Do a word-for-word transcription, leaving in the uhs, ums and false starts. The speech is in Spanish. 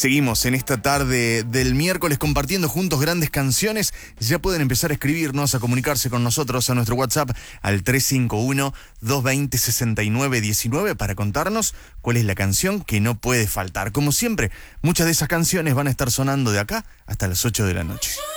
Seguimos en esta tarde del miércoles compartiendo juntos grandes canciones. Ya pueden empezar a escribirnos, a comunicarse con nosotros a nuestro WhatsApp al tres cinco uno, dos dos cero, seis nueve uno nueve para contarnos cuál es la canción que no puede faltar. Como siempre, muchas de esas canciones van a estar sonando de acá hasta las ocho de la noche.